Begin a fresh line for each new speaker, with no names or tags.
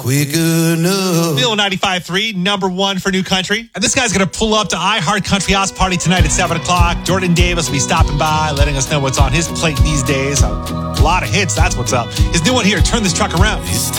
quick enough.
Bill 95.3, number one for New Country. And this guy's going to pull up to iHeart Country House Party tonight at 7 o'clock. Jordan Davis will be stopping by, letting us know what's on his plate these days. A lot of hits, that's what's up. His new one here, Turn This Truck Around.
It's